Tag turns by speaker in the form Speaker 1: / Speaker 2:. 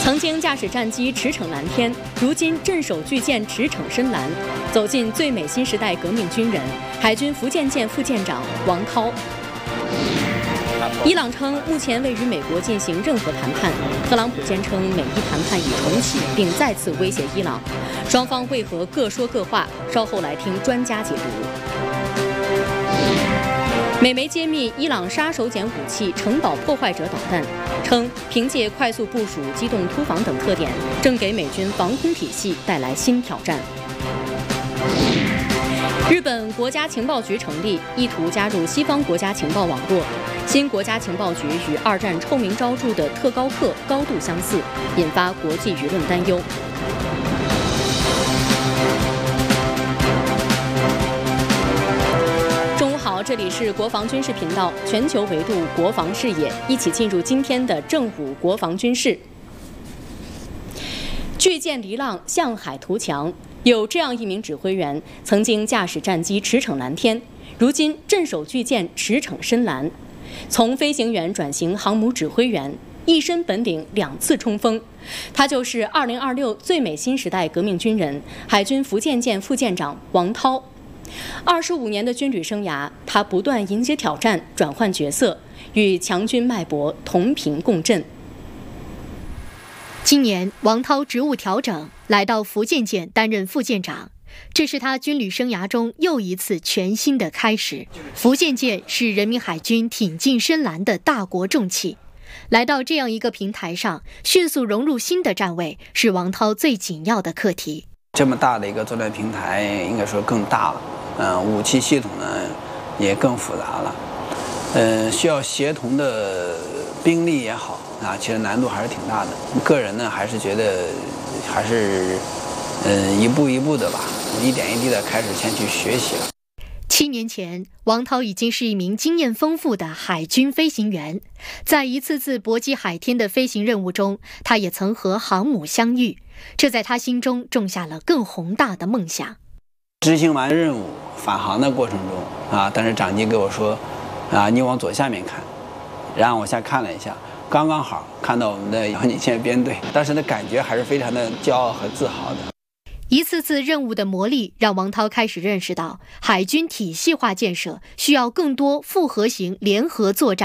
Speaker 1: 曾经驾驶战机驰骋蓝天，如今镇守巨舰驰骋深蓝，走进最美新时代革命军人，海军福建舰副舰长王涛。伊朗称目前未与美国进行任何谈判，特朗普坚称美伊谈判已重启，并再次威胁伊朗。双方为何各说各话？稍后来听专家解读。美媒揭秘伊朗杀手锏武器城堡破坏者导弹，称凭借快速部署、机动突防等特点，正给美军防空体系带来新挑战。日本国家情报局成立，意图加入西方国家情报网络。新国家情报局与二战臭名昭著的特高课高度相似，引发国际舆论担忧。中午好，这里是国防军事频道，全球维度国防视野，一起进入今天的正午国防军事。巨舰离浪，向海图强。有这样一名指挥员，曾经驾驶战机驰骋蓝天，如今镇守巨舰驰骋深蓝。从飞行员转型航母指挥员，一身本领2次冲锋。他就是2026最美新时代革命军人，海军福建舰副舰长王涛。25年的军旅生涯，他不断迎接挑战，转换角色，与强军脉搏同频共振。
Speaker 2: 今年，王涛职务调整，来到福建舰担任副舰长。这是他军旅生涯中又一次全新的开始。福建舰是人民海军挺进深蓝的大国重器，来到这样一个平台上，迅速融入新的站位，是王涛最紧要的课题。
Speaker 3: 这么大的一个作战平台，应该说更大了，武器系统呢也更复杂了，需要协同的兵力也好啊，其实难度还是挺大的。个人呢还是觉得还是一步一步的吧，一点一滴的开始先去学习了。
Speaker 2: 7年前，王涛已经是一名经验丰富的海军飞行员，在一次次搏击海天的飞行任务中，他也曾和航母相遇，这在他心中种下了更宏大的梦想。
Speaker 3: 执行完任务返航的过程中啊，但是长机给我说啊，你往左下面看，然后往下看了一下，刚刚好看到我们的遥辇线编队，当时的感觉还是非常的骄傲和自豪的。
Speaker 2: 一次次任务的磨砺，让王涛开始认识到，海军体系化建设需要更多复合型联合作战。